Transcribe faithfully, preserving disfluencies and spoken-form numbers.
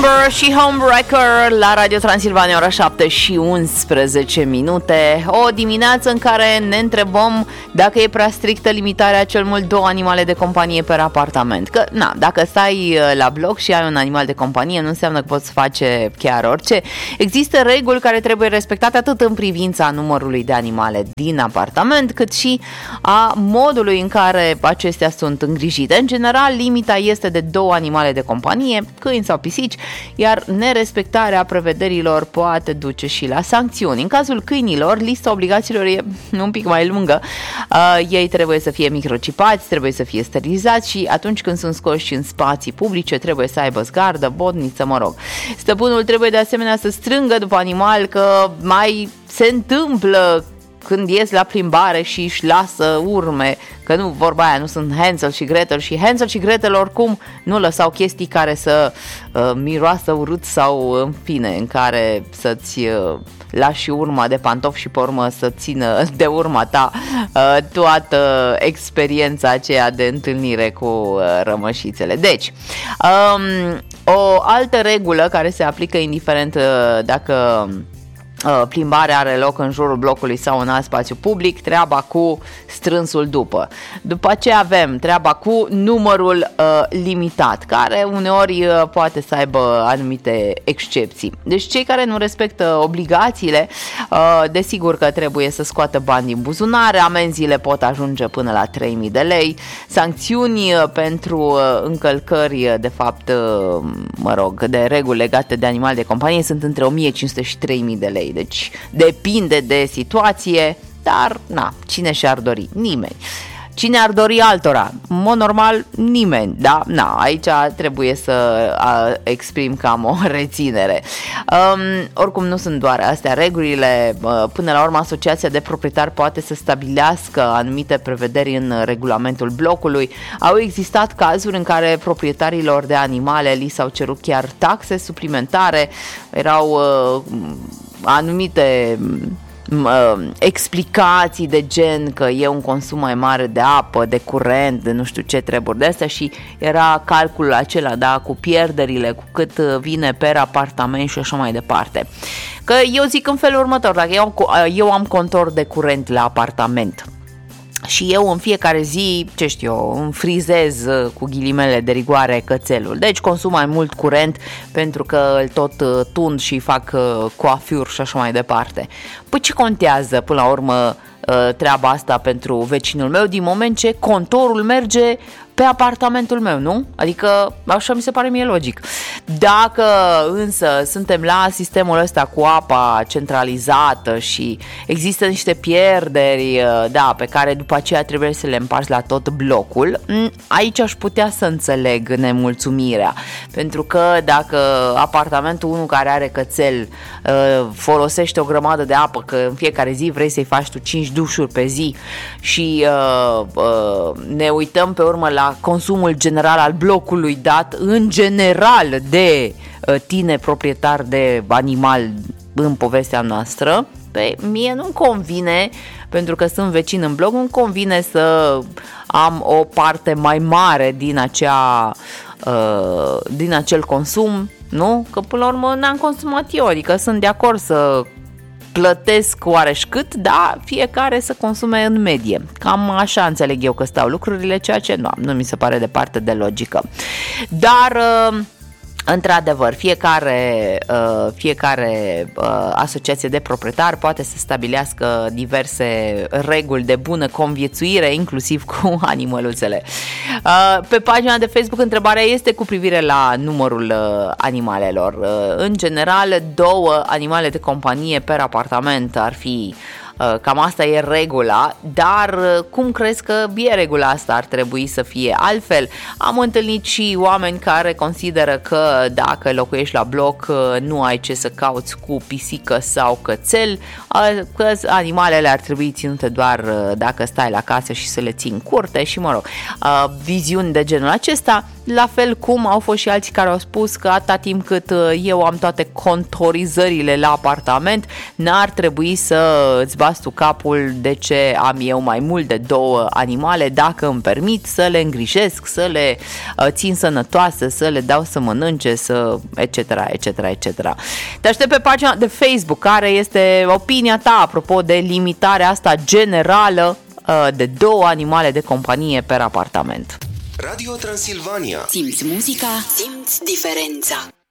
Number și Homewrecker la Radio Transilvania, ora șapte și unsprezece minute. O dimineață în care ne întrebăm dacă e prea strictă limitarea cel mult două animale de companie per apartament. Că, na, dacă stai la bloc și ai un animal de companie, nu înseamnă că poți face chiar orice. Există reguli care trebuie respectate atât în privința numărului de animale din apartament, cât și a modului în care acestea sunt îngrijite. În general, limita este de două animale de companie, câini sau pisici, iar nerespectarea prevederilor poate duce și la sancțiuni. În cazul câinilor, lista obligațiilor e un pic mai lungă. Uh, ei trebuie să fie microcipați, trebuie să fie sterilizați și atunci când sunt scoși în spații publice trebuie să aibă zgardă, bodniță, mă rog. Stăpânul trebuie de asemenea să strângă după animal, că mai se întâmplă când ies la plimbare și își lasă urme, că nu, vorba aia, nu sunt Hansel și Gretel, și Hansel și Gretel oricum nu lăsau chestii care să uh, miroasă urât sau, în fine, în care să-ți uh, lași urma de pantofi și pe urmă să țină de urma ta uh, toată experiența aceea de întâlnire cu uh, rămășițele. Deci, um, o altă regulă care se aplică indiferent uh, dacă plimbarea are loc în jurul blocului sau în alt spațiu public, treaba cu strânsul după. După aceea avem treaba cu numărul uh, limitat, care uneori uh, poate să aibă anumite excepții. Deci cei care nu respectă obligațiile, uh, desigur că trebuie să scoată bani din buzunare, amenziile pot ajunge până la trei mii de lei, sancțiuni uh, pentru uh, încălcări, uh, de fapt, uh, mă rog, de reguli legate de animale de companie sunt între o mie cinci sute și trei mii de lei. Deci depinde de situație, dar na, cine și-ar dori? Nimeni. Cine ar dori altora? În mod normal, nimeni, da? Na, aici trebuie să a, exprim cam o reținere. Um, oricum nu sunt doar astea regulile, până la urmă asociația de proprietari poate să stabilească anumite prevederi în regulamentul blocului. Au existat cazuri în care proprietarilor de animale li s-au cerut chiar taxe suplimentare, erau uh, anumite explicații de gen că e un consum mai mare de apă, de curent, de nu știu ce treburi de astea și era calculul acela, da, cu pierderile, cu cât vine per apartament și așa mai departe. Că eu zic în felul următor, dacă eu, eu am contor de curent la apartament și eu în fiecare zi, ce știu eu, îmi frizez cu ghilimele de rigoare cățelul, deci consum mai mult curent pentru că îl tot tund și fac coafiuri și așa mai departe. Păi ce contează până la urmă treaba asta pentru vecinul meu, din moment ce contorul merge pe apartamentul meu, nu? Adică așa mi se pare mie logic. Dacă însă suntem la sistemul ăsta cu apa centralizată și există niște pierderi, da, pe care după aceea trebuie să le împarți la tot blocul, aici aș putea să înțeleg nemulțumirea. Pentru că dacă apartamentul unu care are cățel folosește o grămadă de apă, că în fiecare zi vrei să-i faci tu cinci dușuri pe zi și uh, uh, ne uităm pe urmă la consumul general al blocului dat în general de tine proprietar de animal în povestea noastră, pe mie nu-mi convine, pentru că sunt vecin în bloc, nu-mi convine să am o parte mai mare din acea uh, din acel consum, nu? Că până la urmă n-am consumat eu, adică sunt de acord să plătesc oareși cât, dar fiecare să consume în medie. Cam așa înțeleg eu că stau lucrurile, ceea ce nu, nu mi se pare departe de logică. Dar într-adevăr, fiecare, fiecare asociație de proprietari poate să stabilească diverse reguli de bună conviețuire, inclusiv cu animăluțele. Pe pagina de Facebook întrebarea este cu privire la numărul animalelor. În general, două animale de companie per apartament ar fi. Cam asta e regula, dar cum crezi că e regula asta? Ar trebui să fie altfel? Am întâlnit și oameni care consideră că dacă locuiești la bloc nu ai ce să cauți cu pisică sau cățel, că animalele ar trebui ținute doar dacă stai la casă și să le ții în curte și mă rog, viziuni de genul acesta. la fel cum au fost și alții care au spus că atâta timp cât eu am toate contorizările la apartament, n-ar trebui să îți bați tu capul de ce am eu mai mult de două animale, dacă îmi permit să le îngrijesc, să le țin sănătoase, să le dau să mănânce, să etc, etc, et cetera. Te aștept pe pagina de Facebook, care este opinia ta apropo de limitarea asta generală de două animale de companie per apartament. Radio Transilvania. Simți muzica, simți diferența.